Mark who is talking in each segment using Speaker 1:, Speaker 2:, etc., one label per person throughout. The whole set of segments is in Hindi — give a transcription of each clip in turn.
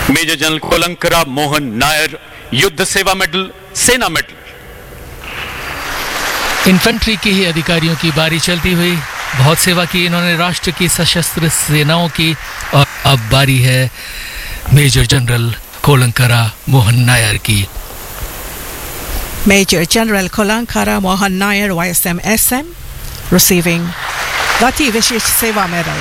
Speaker 1: मेजर जनरल कोलंकरा मोहन नायर, युद्ध सेवा मेडल, सेना मेडल।
Speaker 2: इन्फेंट्री के ही अधिकारियों की बारी चलती हुई, बहुत सेवा की इन्होंने राष्ट्र की सशस्त्र सेनाओं की, और अब बारी है मेजर जनरल कोलंकरा मोहन नायर की।
Speaker 3: Major General Kolankara Mohan Nair, YSM SM, receiving Gati Vishisht Seva Medal.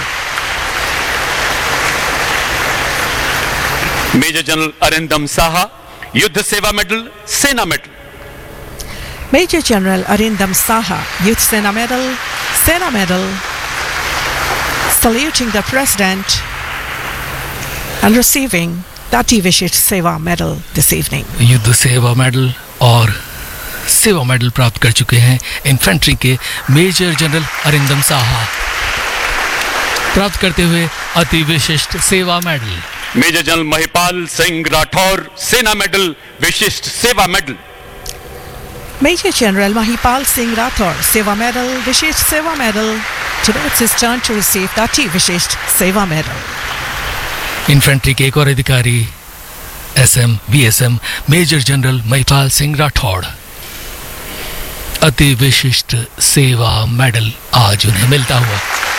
Speaker 1: Major general Arindam Saha, युद्ध सेवा मेडल, सेना medal.
Speaker 3: Major General Arindam Saha, Youth Sena Medal, Sena Medal, saluting the President and receiving Gati Vishisht Seva Medal this evening.
Speaker 2: युद्ध सेवा मेडल और सेवा मेडल प्राप्त कर चुके हैं इन्फेंट्री के मेजर जनरल अरिंदम साहा, प्राप्त करते हुए अति विशिष्ट सेवा medal.
Speaker 1: Major general Mahipal Singh Rathore, सेना मेडल, विशिष्ट सेवा medal.
Speaker 3: Major General Mahipal Singh Rathore, Seva Medal, Vishisht Seva Medal. Today it's his turn to receive Gati Vishisht Seva Medal.
Speaker 2: Infantry के एक और अधिकारी SM VSM major general Mahipal Singh Rathore, अति विशिष्ट सेवा मेडल आज उन्हें मिलता हुआ।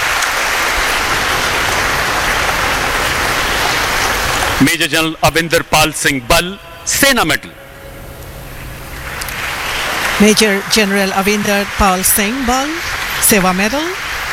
Speaker 1: मेजर जनरल अविंदर पाल सिंह बल, सेना medal.
Speaker 3: Major General Avinder Pal Singh Bal, Seva Medal.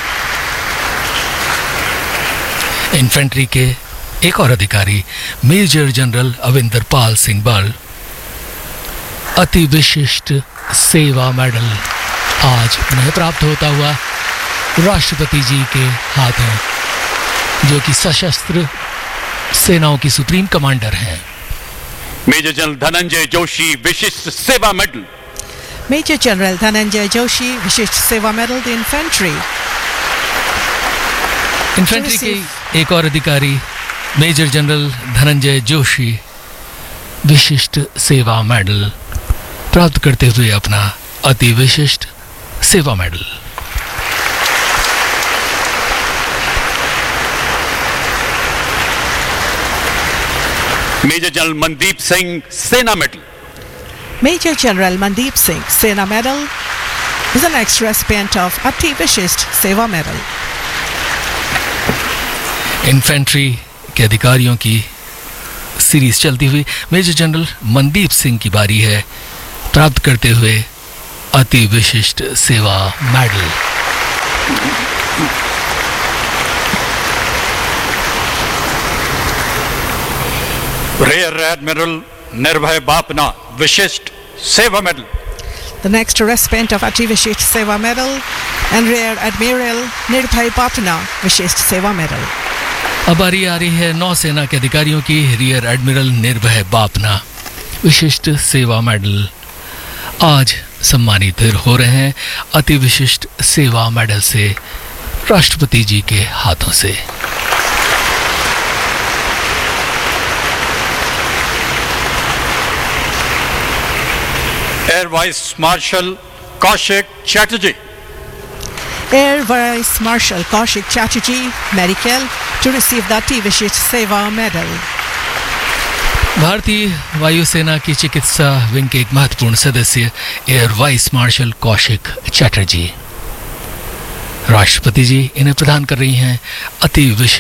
Speaker 2: Infantry के एक और अधिकारी मेजर जनरल अविंदर पाल सिंह बल, अति विशिष्ट सेवा मेडल आज उन्हें प्राप्त होता हुआ राष्ट्रपति जी के हाथों, जो कि सशस्त्र सेनाओं की सुप्रीम कमांडर हैं।
Speaker 1: मेजर जनरल धनंजय जोशी, विशिष्ट सेवा medal.
Speaker 3: Major General Dhananjay Joshi, Vishisht Seva Medal, the Infantry.
Speaker 2: Infantry के एक और अधिकारी मेजर जनरल धनंजय जोशी, विशिष्ट सेवा मेडल प्राप्त करते हुए अपना अति विशिष्ट सेवा medal.
Speaker 1: Major general Mandeep Singh, सेना medal.
Speaker 3: Major General Mandeep Singh, Sena Medal, is the next recipient of Ati Vishisht Seva Medal.
Speaker 2: Infantry के अधिकारियों की सीरीज चलती हुई, मेजर जनरल मनदीप सिंह की बारी है, प्राप्त करते हुए अति विशिष्ट सेवा मेडल।
Speaker 1: रेयर एडमिरल निर्भय बापना, विशिष्ट सेवा medal.
Speaker 3: The next recipient of Ati Vishisht Seva Medal and Rear Admiral Nirbhay Bapna, Vishisht Seva Medal.
Speaker 2: अब बारी आ रही है नौसेना के अधिकारियों की। रियर एडमिरल निर्भय बापना, विशिष्ट सेवा मेडल आज सम्मानित हो रहे हैं अति विशिष्ट सेवा मेडल से राष्ट्रपति जी के हाथों से।
Speaker 1: Air vice marshal Kaushik Chatterjee.
Speaker 3: Air Vice Marshal Kaushik Chatterjee, Medical, to receive the Ati Vishisht Seva Medal.
Speaker 2: भारतीय वायुसेना की चिकित्सा विंग के एक महत्वपूर्ण सदस्य air vice marshal Kaushik Chatterjee, राष्ट्रपति जी इन्हें प्रदान कर रही हैं अति विशिष्ट